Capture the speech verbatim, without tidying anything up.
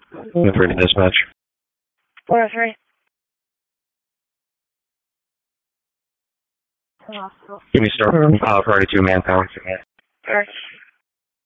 With ready dispatch. four oh three. Give me start uh, priority two manpower. Alright.